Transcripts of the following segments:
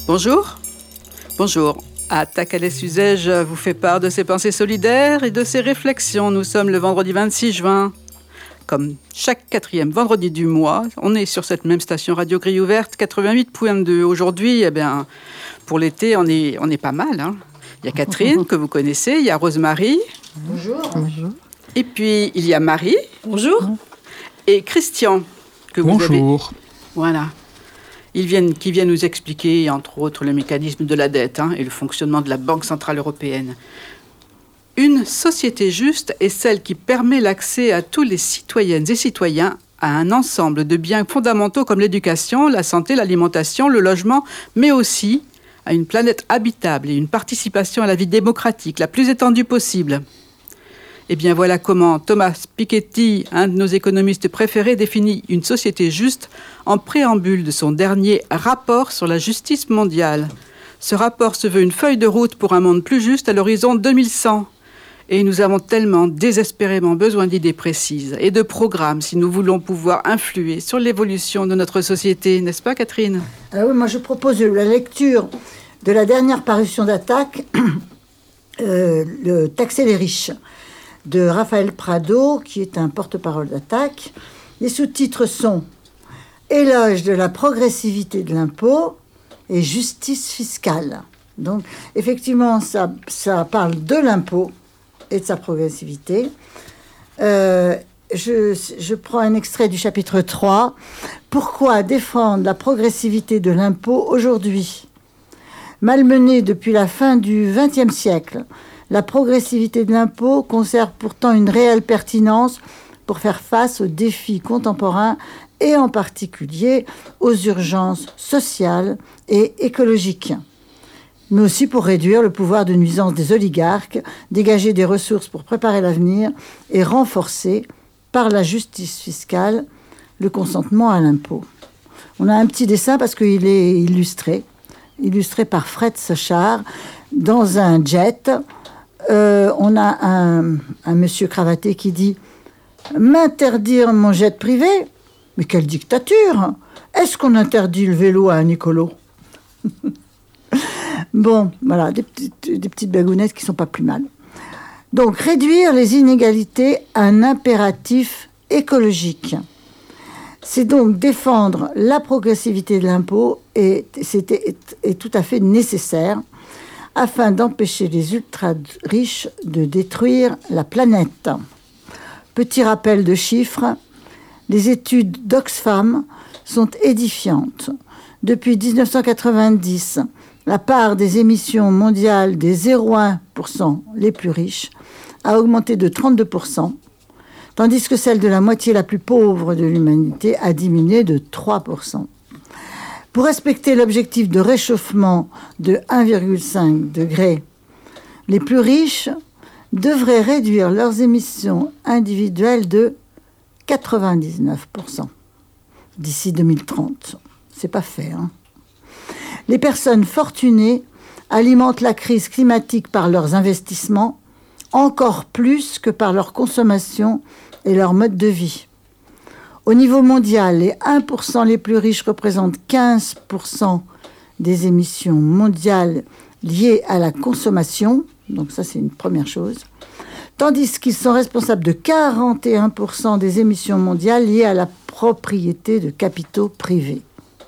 Bonjour. Bonjour. Attaque à l'Est-Uzège vous fait part de ses pensées solidaires et de ses réflexions. Nous sommes le vendredi 26 juin. Comme chaque 4e vendredi du mois, on est sur cette même station Radio Grille Ouverte 88.2. Aujourd'hui, pour l'été, on est pas mal. Il y a Catherine, que vous connaissez, il y a Rosemarie. Bonjour. Bonjour. Et puis, il y a Marie. Bonjour. Et Christian, que vous avez. Bonjour. Voilà. Qui viennent nous expliquer, entre autres, le mécanisme de la dette et le fonctionnement de la Banque Centrale Européenne. Une société juste est celle qui permet l'accès à tous les citoyennes et citoyens à un ensemble de biens fondamentaux comme l'éducation, la santé, l'alimentation, le logement, mais aussi à une planète habitable et une participation à la vie démocratique la plus étendue possible. Eh bien, voilà comment Thomas Piketty, un de nos économistes préférés, définit une société juste en préambule de son dernier rapport sur la justice mondiale. Ce rapport se veut une feuille de route pour un monde plus juste à l'horizon 2100. Et nous avons tellement désespérément besoin d'idées précises et de programmes si nous voulons pouvoir influer sur l'évolution de notre société. N'est-ce pas, Catherine ? Oui, moi je propose la lecture de la dernière parution d'Attaque, le Taxer les riches, de Raphaël Prado, qui est un porte-parole d'Attaque. Les sous-titres sont « Éloge de la progressivité de l'impôt » et « Justice fiscale ». Donc, effectivement, ça parle de l'impôt et de sa progressivité. Je prends un extrait du chapitre 3. « Pourquoi défendre la progressivité de l'impôt aujourd'hui ? Malmenée depuis la fin du XXe siècle, la progressivité de l'impôt conserve pourtant une réelle pertinence pour faire face aux défis contemporains et en particulier aux urgences sociales et écologiques, mais aussi pour réduire le pouvoir de nuisance des oligarques, dégager des ressources pour préparer l'avenir et renforcer, par la justice fiscale, le consentement à l'impôt. » On a un petit dessin parce qu'il est illustré par Fred Sochard dans un jet. On a un monsieur cravaté qui dit « M'interdire mon jet privé ? Mais quelle dictature ! Est-ce qu'on interdit le vélo à un écolo ?» Bon, voilà, des petites blagounettes qui sont pas plus mal. Donc, réduire les inégalités, un impératif écologique. C'est donc défendre la progressivité de l'impôt et est tout à fait nécessaire afin d'empêcher les ultra-riches de détruire la planète. Petit rappel de chiffres, les études d'Oxfam sont édifiantes. Depuis 1990, la part des émissions mondiales des 0,1% les plus riches a augmenté de 32%, tandis que celle de la moitié la plus pauvre de l'humanité a diminué de 3%. Pour respecter l'objectif de réchauffement de 1,5 degré, les plus riches devraient réduire leurs émissions individuelles de 99% d'ici 2030. C'est pas fait, Les personnes fortunées alimentent la crise climatique par leurs investissements, encore plus que par leur consommation et leur mode de vie. Au niveau mondial, les 1% les plus riches représentent 15% des émissions mondiales liées à la consommation. Donc ça, c'est une première chose. Tandis qu'ils sont responsables de 41% des émissions mondiales liées à la propriété de capitaux privés.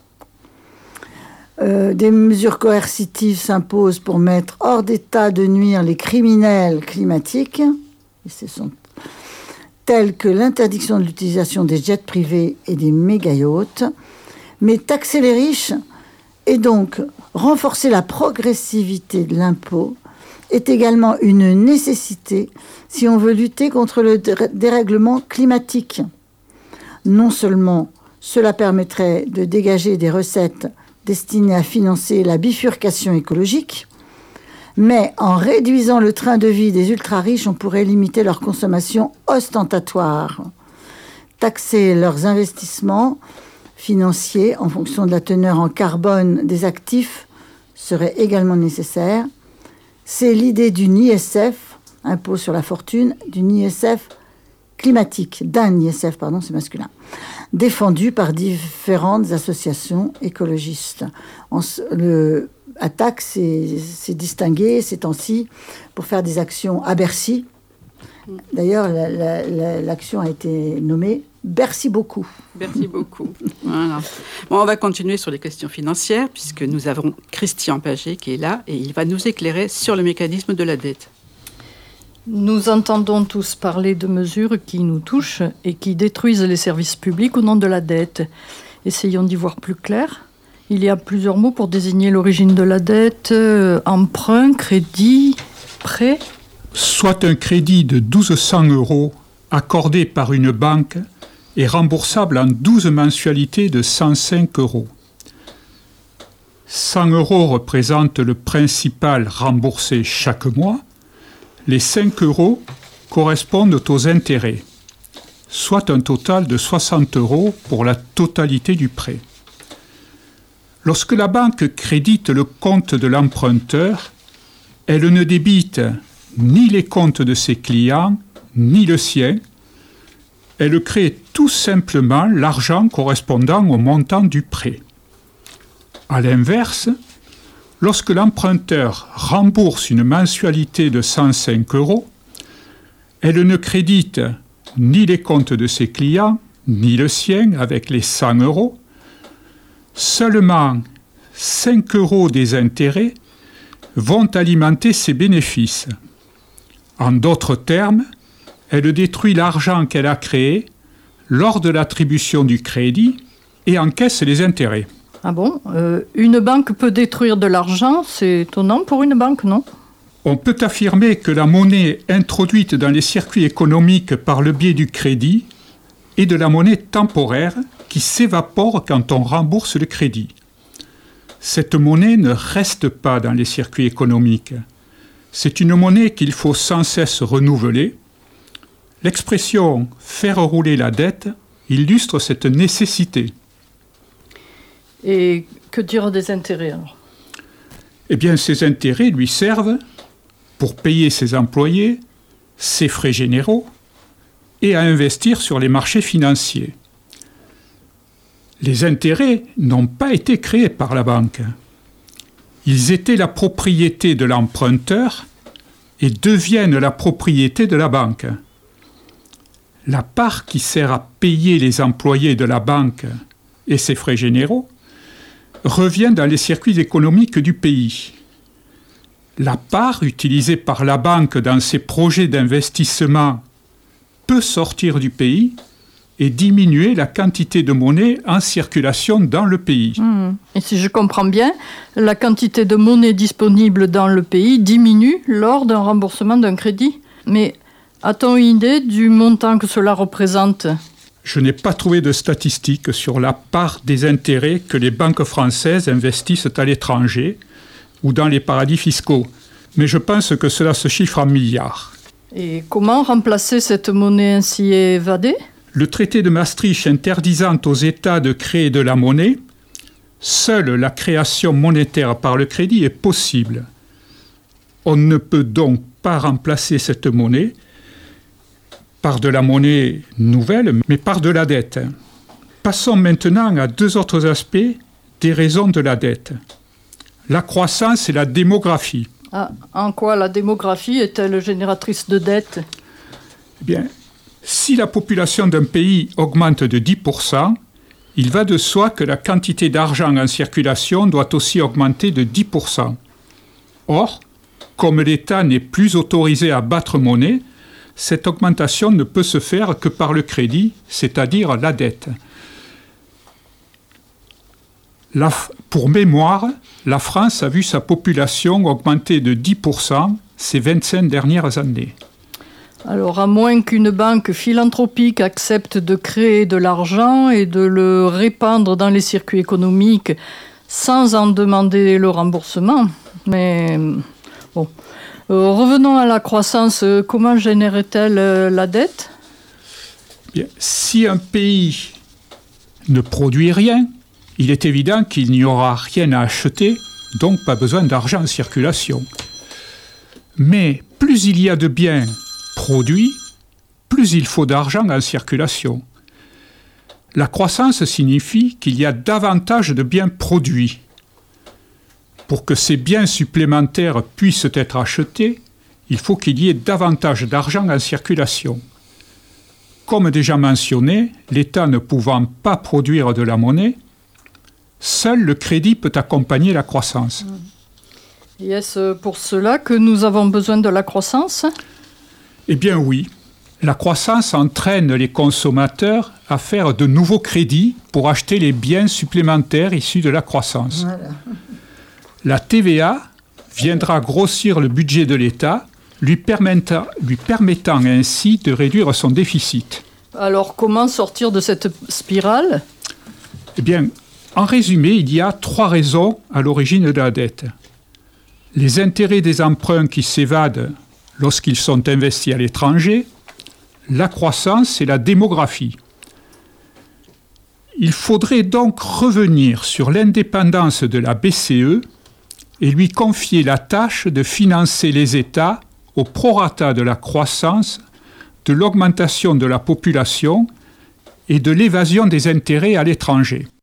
Des mesures coercitives s'imposent pour mettre hors d'état de nuire les criminels climatiques. Et ce sont tels que l'interdiction de l'utilisation des jets privés et des méga-yachts. Mais taxer les riches et donc renforcer la progressivité de l'impôt est également une nécessité si on veut lutter contre le dérèglement climatique. Non seulement cela permettrait de dégager des recettes destinées à financer la bifurcation écologique, mais en réduisant le train de vie des ultra-riches, on pourrait limiter leur consommation ostentatoire, taxer leurs investissements financiers en fonction de la teneur en carbone des actifs serait également nécessaire. C'est l'idée d'une ISF, impôt sur la fortune, d'une ISF climatique, d'un ISF, pardon, c'est masculin, défendu par différentes associations écologistes. Le Attac s'est distingué ces temps-ci pour faire des actions à Bercy. D'ailleurs, l'action a été nommée Bercy beaucoup. Merci beaucoup. Voilà. Bon, on va continuer sur les questions financières puisque nous avons Christian Paget qui est là et il va nous éclairer sur le mécanisme de la dette. Nous entendons tous parler de mesures qui nous touchent et qui détruisent les services publics au nom de la dette. Essayons d'y voir plus clair. Il y a plusieurs mots pour désigner l'origine de la dette. Emprunt, crédit, prêt. Soit un crédit de 1200 € accordé par une banque est remboursable en 12 mensualités de 105 €. 100 € représentent le principal remboursé chaque mois. Les 5 € correspondent aux intérêts, soit un total de 60 € pour la totalité du prêt. Lorsque la banque crédite le compte de l'emprunteur, elle ne débite ni les comptes de ses clients, ni le sien. Elle crée tout simplement l'argent correspondant au montant du prêt. À l'inverse, lorsque l'emprunteur rembourse une mensualité de 105 €, elle ne crédite ni les comptes de ses clients, ni le sien avec les 100 €. Seulement 5 € des intérêts vont alimenter ses bénéfices. En d'autres termes, elle détruit l'argent qu'elle a créé lors de l'attribution du crédit et encaisse les intérêts. Ah bon, une banque peut détruire de l'argent, c'est étonnant pour une banque, non? On peut affirmer que la monnaie introduite dans les circuits économiques par le biais du crédit est de la monnaie temporaire qui s'évapore quand on rembourse le crédit. Cette monnaie ne reste pas dans les circuits économiques. C'est une monnaie qu'il faut sans cesse renouveler. L'expression « faire rouler la dette » illustre cette nécessité. Et que dire des intérêts alors? Eh bien, ces intérêts lui servent pour payer ses employés, ses frais généraux et à investir sur les marchés financiers. Les intérêts n'ont pas été créés par la banque. Ils étaient la propriété de l'emprunteur et deviennent la propriété de la banque. La part qui sert à payer les employés de la banque et ses frais généraux revient dans les circuits économiques du pays. La part utilisée par la banque dans ses projets d'investissement peut sortir du pays et diminuer la quantité de monnaie en circulation dans le pays. Et si je comprends bien, la quantité de monnaie disponible dans le pays diminue lors d'un remboursement d'un crédit. Mais a-t-on une idée du montant que cela représente? Je n'ai pas trouvé de statistiques sur la part des intérêts que les banques françaises investissent à l'étranger ou dans les paradis fiscaux, mais je pense que cela se chiffre en milliards. Et comment remplacer cette monnaie ainsi évadée? Le traité de Maastricht interdisant aux États de créer de la monnaie, seule la création monétaire par le crédit est possible. On ne peut donc pas remplacer cette monnaie par de la monnaie nouvelle, mais par de la dette. Passons maintenant à deux autres aspects des raisons de la dette. La croissance et la démographie. En quoi la démographie est-elle génératrice de dette? Eh bien, si la population d'un pays augmente de 10%, il va de soi que la quantité d'argent en circulation doit aussi augmenter de 10%. Or, comme l'État n'est plus autorisé à battre monnaie, cette augmentation ne peut se faire que par le crédit, c'est-à-dire la dette. Pour mémoire, la France a vu sa population augmenter de 10% ces 25 dernières années. Alors, à moins qu'une banque philanthropique accepte de créer de l'argent et de le répandre dans les circuits économiques sans en demander le remboursement. Mais bon, revenons à la croissance. Comment génère-t-elle la dette? Bien, si un pays ne produit rien, il est évident qu'il n'y aura rien à acheter, donc pas besoin d'argent en circulation. Mais plus il y a de biens produits, plus il faut d'argent en circulation. La croissance signifie qu'il y a davantage de biens produits. Pour que ces biens supplémentaires puissent être achetés, il faut qu'il y ait davantage d'argent en circulation. Comme déjà mentionné, l'État ne pouvant pas produire de la monnaie, seul le crédit peut accompagner la croissance. Et est-ce pour cela que nous avons besoin de la croissance ? Eh bien oui, la croissance entraîne les consommateurs à faire de nouveaux crédits pour acheter les biens supplémentaires issus de la croissance. Voilà. La TVA viendra grossir le budget de l'État, lui permettant ainsi de réduire son déficit. Alors comment sortir de cette spirale ? Eh bien, en résumé, il y a 3 raisons à l'origine de la dette. Les intérêts des emprunts qui s'évadent lorsqu'ils sont investis à l'étranger, la croissance et la démographie. Il faudrait donc revenir sur l'indépendance de la BCE et lui confier la tâche de financer les États au prorata de la croissance, de l'augmentation de la population et de l'évasion des intérêts à l'étranger.